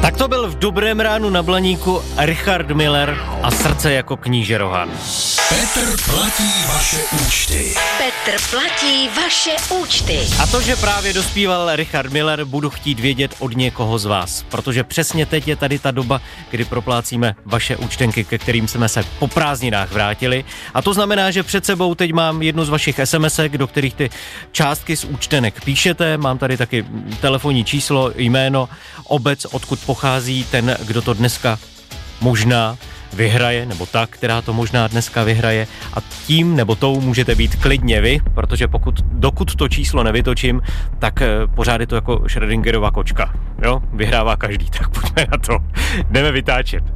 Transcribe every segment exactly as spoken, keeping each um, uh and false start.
Tak to byl v Dobrém ránu na Blaníku Richard Miller a Srdce jako kníže Rohan. Petr platí vaše účty. Petr platí vaše účty. A to, že právě dospíval Richard Miller, budu chtít vědět od někoho z vás, protože přesně teď je tady ta doba, kdy proplácíme vaše účtenky, ke kterým jsme se po prázdninách vrátili. A to znamená, že před sebou teď mám jednu z vašich SMSek, do kterých ty částky z účtenek píšete. Mám tady taky telefonní číslo, jméno, obec, odkud pochází ten, kdo to dneska možná vyhraje, nebo ta, která to možná dneska vyhraje, a tím nebo tou můžete být klidně vy, protože pokud, dokud to číslo nevytočím, tak e, pořád je to jako Schrödingerova kočka, jo, vyhrává každý, tak pojďme na to, jdeme vytáčet.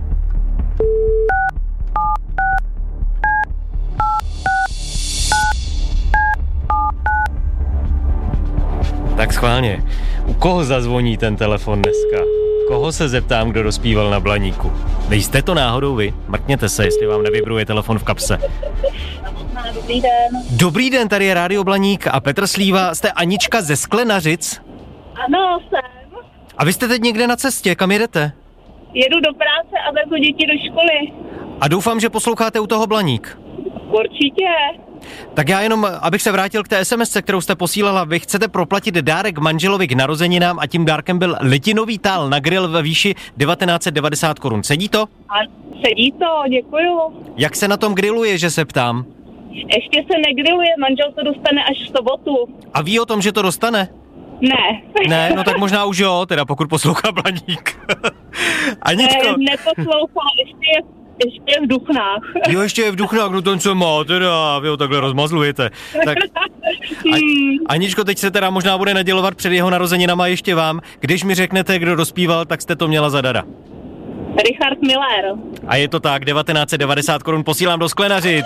Tak schválně, u koho zazvoní ten telefon dneska? Koho se zeptám, kdo dospíval na Blaníku? Nejste to náhodou vy? Mrkněte se, jestli vám nevibruje telefon v kapse. Dobrý den. Dobrý den, tady je Rádio Blaník a Petr Slíva. Jste Anička ze Sklenařic? Ano, jsem. A vy jste teď někde na cestě, kam jedete? Jedu do práce a vezu děti do školy. A doufám, že posloucháte u toho Blaník. Určitě. Tak já jenom, abych se vrátil k té SMSce, kterou jste posílala, vy chcete proplatit dárek manželovi k narozeninám a tím dárkem byl litinový tál na grill ve výši devatenáct set devadesát korun. Sedí to? A sedí to, děkuju. Jak se na tom grilluje, že se ptám? Ještě se negriluje, manžel to dostane až v sobotu. A ví o tom, že to dostane? Ne. Ne, no tak možná už jo, teda pokud poslouchá Blaník. Aničko. Ne, neposlouchá, ještě je Ještě je v Duchnách. Jo, ještě je v Duchnách, no ten co má, teda, vy ho takhle rozmazlujete. Tak, a, Aničko, teď se teda možná bude nedělovat před jeho narozeninama ještě vám. Když mi řeknete, kdo dospíval, tak jste to měla zadara. Richard Miller. A je to tak, devatenáct set devadesát korun posílám do Sklenařic.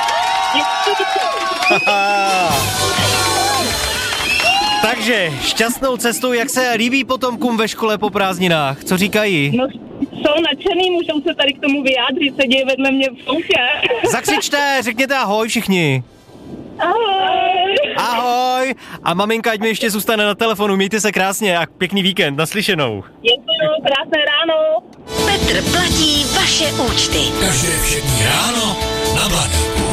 Takže šťastnou cestou, jak se líbí potomkům ve škole po prázdninách? Co říkají? No, jsou nadšený, můžou se tady k tomu vyjádřit, sedí vedle mě v soutě. Zakřičte, řekněte ahoj všichni. Ahoj. Ahoj. A maminka, ať mi ještě zůstane na telefonu, mějte se krásně a pěkný víkend, naslyšenou. Děkuju, krásné ráno. Petr platí vaše účty. Každé všední ráno na Blaníku.